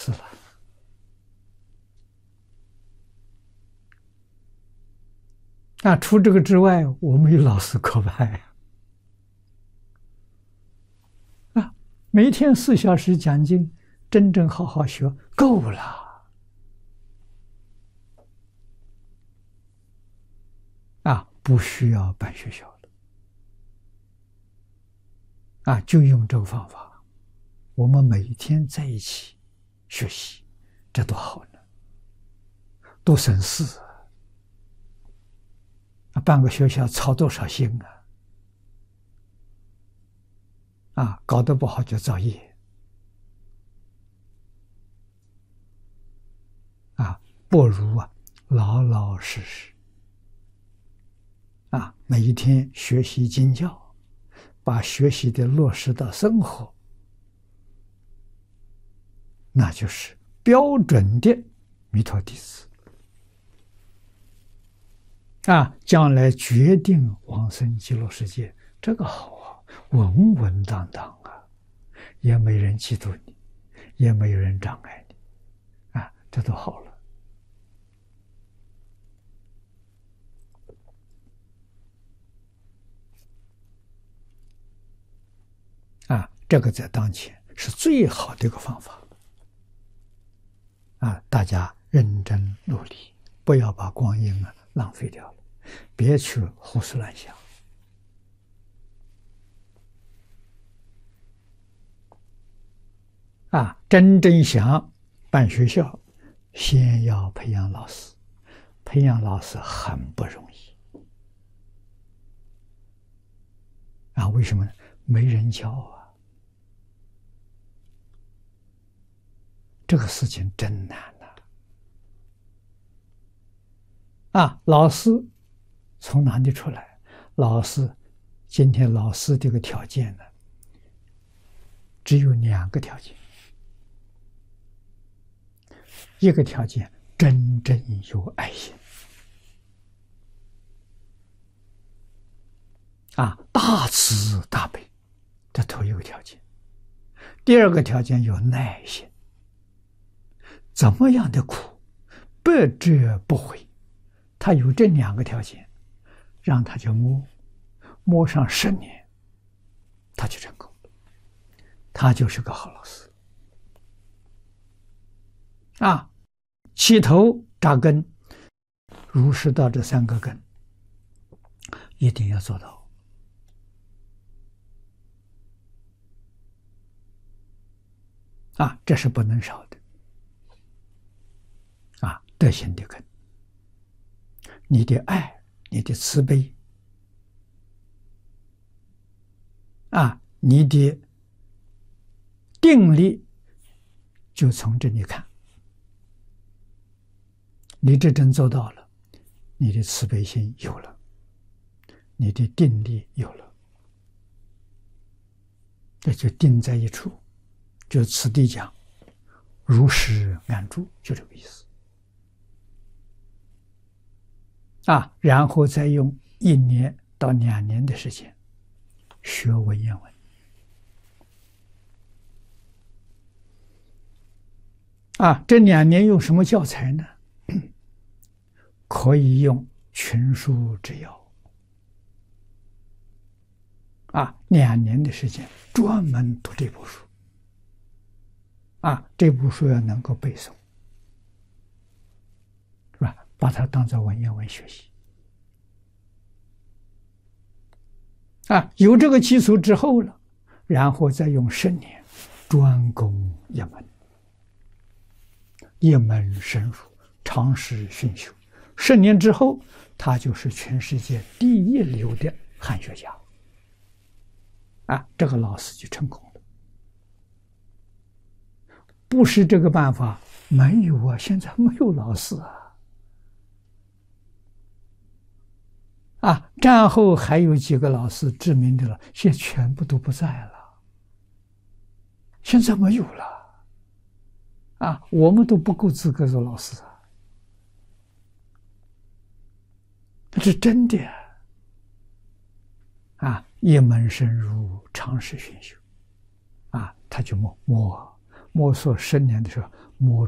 师了。除这个之外，我没有老师可拜每天4小时讲经，真正好好学够了不需要办学校了就用这个方法，我们每天在一起学习，这多好呢，多省事办个学校操多少心搞得不好就造业不如老老实实每一天学习经教，把学习的落实到生活，那就是标准的弥陀弟子将来决定往生极乐世界，这个好稳稳当当也没人嫉妒你，也没有人障碍你这都好了这个在当前是最好的一个方法大家认真努力，不要把光阴浪费掉了，别去胡思乱想真正想办学校，先要培养老师，培养老师很不容易为什么呢？没人教这个事情真难老师从哪里出来？今天老师这个条件呢，只有2个条件。一个条件，真正有爱心大慈大悲，这头一个条件。第二个条件有耐心，怎么样的苦百折不回，他有这2个条件，让他就摸上10年，他就成功了，他就是个好老师起头扎根，儒释道这3个根一定要做到这是不能少的德行的根，你的爱，你的慈悲你的定力，就从这里看，你这真做到了，你的慈悲心有了，你的定力有了，这就定在一处，就此地讲如实安住，就这个意思然后再用1年到2年的时间学文言文这2年用什么教材呢？可以用群书治要2年的时间专门读这部书这部书要能够背诵，是吧？把它当作文言文学习有这个基础之后了，然后再用10年专攻一门，一门深入，长时熏修，10年之后，他就是全世界第1流的汉学家这个老师就成功了。不是这个办法没有现在没有老师战后还有几个老师知名的了，现在全部都不在了，现在没有了我们都不够资格做老师这是真的一门深入，长时熏修他就摸索10年的时候，摸